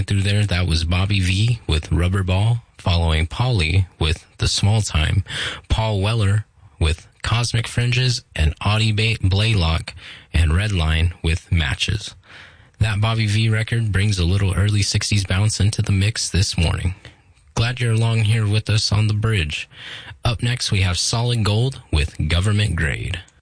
went through there, that was Bobby V with Rubber Ball, following Polly with The Small Time, Paul Weller with Cosmic Fringes, and Audie Blaylock and Redline with Matches. That Bobby V record brings a little early 60s bounce into the mix this morning. Glad you're along here with us on the bridge. Up next, we have Solid Gold with Government Grade.